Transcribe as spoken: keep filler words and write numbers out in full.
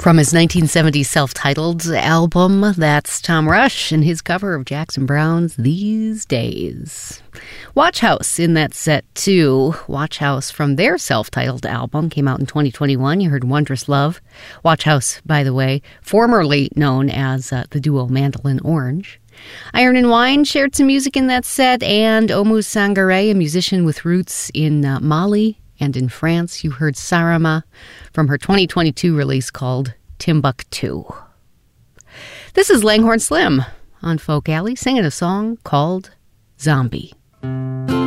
From his nineteen seventies self-titled album, that's Tom Rush and his cover of Jackson Browne's These Days. Watch House in that set, too. Watch House from their self-titled album came out in twenty twenty-one. You heard Wondrous Love. Watch House, by the way, formerly known as uh, the duo Mandolin Orange. Iron and Wine shared some music in that set, and Oumou Sangaré, a musician with roots in uh, Mali and in France. You heard Sarama from her twenty twenty-two release called Timbuktu. This is Langhorne Slim on Folk Alley singing a song called Zombie.